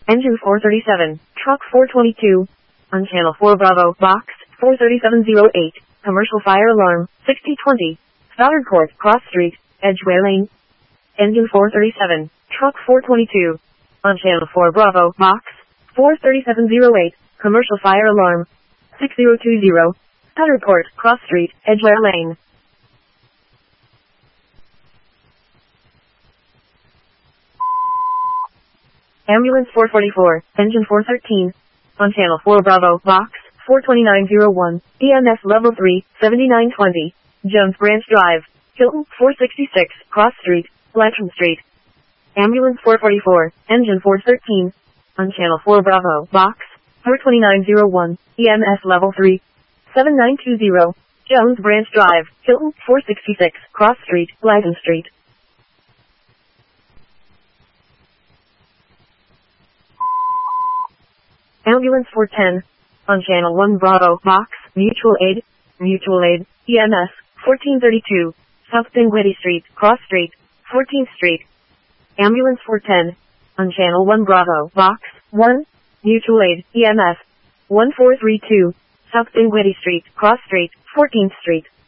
Engine 437, Truck 422. On Channel 4 Bravo, Box 43708. Commercial fire alarm, 6020. Stoddard Court, Cross Street, Edgeway Lane. Engine 437, Truck 422. On Channel 4 Bravo, Box 43708. Commercial fire alarm, 6020. Stoddard Court, Cross Street, Edgeway Lane. Ambulance 444, Engine 413. On Channel 4 Bravo, Box 42901. EMS Level 3, 7920. Jones Branch Drive, Hilton 466, Cross Street, Blanchard Street. Ambulance 444, Engine 413. On Channel 4 Bravo, Box 42901. EMS Level 3, 7920. Jones Branch Drive, Hilton 466, Cross Street, Blanchard Street. Ambulance 410. On Channel 1 Bravo, Box, Mutual Aid, EMS, 1432, South Dinwiddie Street, Cross Street, 14th Street. Ambulance 410. On Channel 1 Bravo, Box, 1, Mutual Aid, EMS, 1432, South Dinwiddie Street, Cross Street, 14th Street.